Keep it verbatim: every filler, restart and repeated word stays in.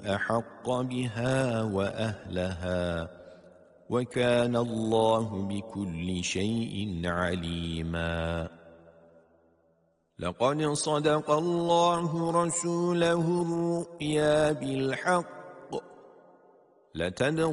أحق بها وأهلها وكان الله بكل شيء عليما لقد صدق الله رسوله الرؤيا بالحق لتدخلن